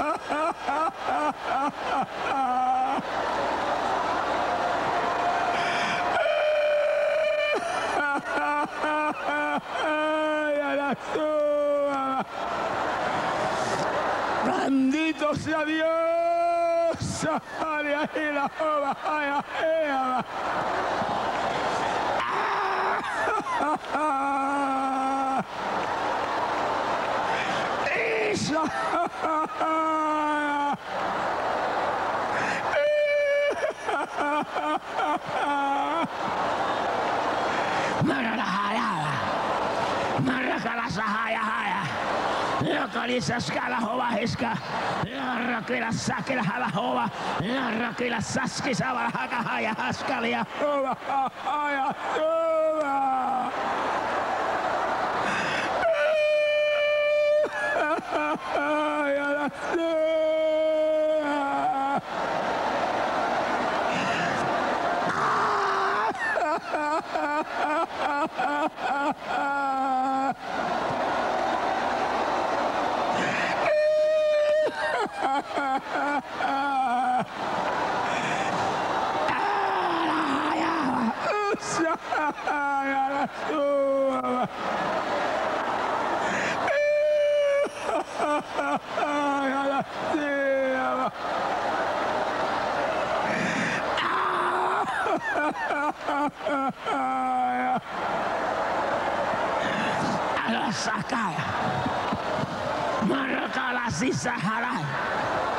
Bendito sea Dios. Localiza escala jova esca, la raquela saque la jala jova, la raquela saski sabara jaca jaya escalia jova jaya jova. Sakaya Marakala Sisa Harai